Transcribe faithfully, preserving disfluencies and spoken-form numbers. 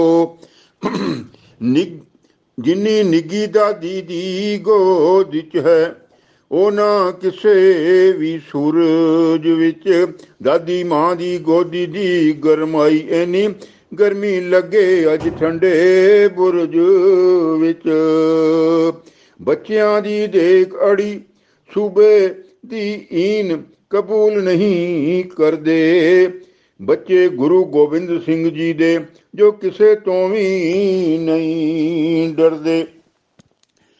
ਨਿਗ ਜਿੰਨੀ ਨਿੱਗੀ ਦਾਦੀ ਦੀ ਗੋਦ 'ਚ ਹੈ, ਉਹ ਨਾ ਕਿਸੇ ਵੀ ਸੂਰਜ ਵਿੱਚ। ਦਾਦੀ ਮਾਂ ਦੀ ਗੋਦੀ ਦੀ ਗਰਮਾਈ ਇੰਨੀ, ਗਰਮੀ ਲੱਗੇ ਅੱਜ ਠੰਡੇ ਬੁਰਜ ਵਿੱਚ। ਬੱਚਿਆਂ ਦੀ ਦੇਖ ਅੜੀ ਸੂਬੇ ਦੀ ਈਨ ਕਬੂਲ ਨਹੀਂ ਕਰਦੇ। ਬੱਚੇ ਗੁਰੂ ਗੋਬਿੰਦ ਸਿੰਘ ਜੀ ਦੇ, ਜੋ ਕਿਸੇ ਤੋਂ ਵੀ ਨਹੀਂ ਡਰਦੇ।